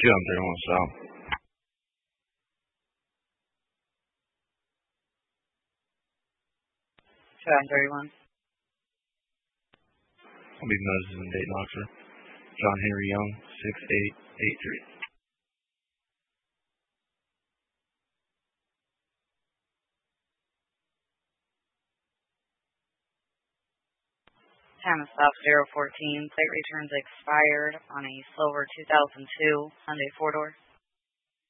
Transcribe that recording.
231 South. 731. I'll be Moses and Dayton Oxford. John Henry Young, 6883. Time of stop 014. Plate returns expired on a silver 2002 Hyundai 4-door.